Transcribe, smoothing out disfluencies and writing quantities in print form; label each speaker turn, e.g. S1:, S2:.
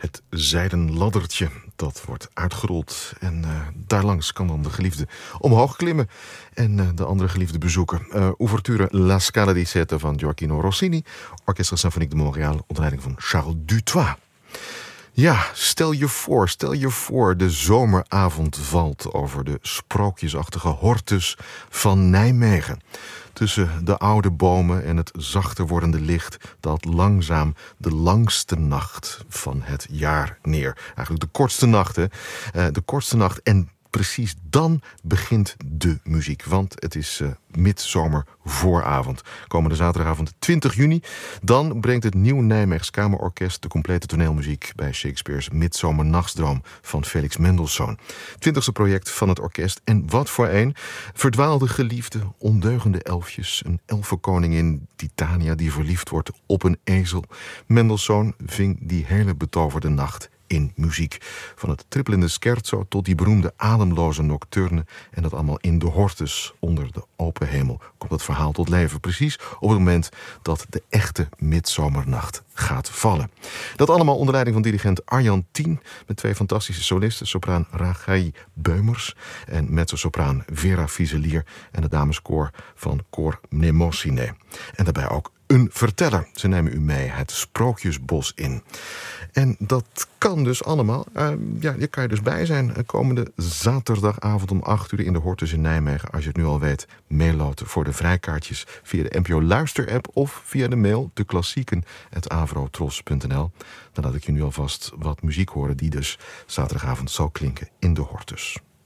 S1: Het zijden laddertje, dat wordt uitgerold. En daarlangs kan dan de geliefde omhoog klimmen en de andere geliefde bezoeken. Ouverture La Scala di Sette van Gioacchino Rossini. Orchestre Symphonique de Montréal onder leiding van Charles Dutoit. Ja, stel je voor, de zomeravond valt over de sprookjesachtige Hortus van Nijmegen. Tussen de oude bomen en het zachter wordende licht daalt langzaam de langste nacht van het jaar neer. Eigenlijk de kortste nacht, hè? De kortste nacht en precies dan begint de muziek. Want het is midzomervooravond. Komende zaterdagavond 20 juni. Dan brengt het Nieuw Nijmeegs Kamerorkest de complete toneelmuziek bij Shakespeare's Midzomernachtsdroom van Felix Mendelssohn. 20e project van het orkest. En wat voor een. Verdwaalde geliefde, ondeugende elfjes. Een elfenkoningin, Titania, die verliefd wordt op een ezel. Mendelssohn ving die hele betoverde nacht in muziek. Van het trippelende scherzo tot die beroemde ademloze nocturne. En dat allemaal in de Hortus onder de open hemel komt het verhaal tot leven. Precies op het moment dat de echte midzomernacht gaat vallen. Dat allemaal onder leiding van dirigent Arjan Tien. Met twee fantastische solisten. Sopraan Ragai Beumers en mezzosopraan Vera Fuselier. En het dameskoor van Koor Mnemosyne. En daarbij ook een verteller. Ze nemen u mee het Sprookjesbos in. En dat kan dus allemaal. Je kan je dus bij zijn komende zaterdagavond om 8 uur in de Hortus in Nijmegen. Als je het nu al weet, mailloten voor de vrijkaartjes via de NPO Luister-app of via de mail deklassieken@avrotros.nl. Dan laat ik je nu alvast wat muziek horen die dus zaterdagavond zal klinken in de Hortus.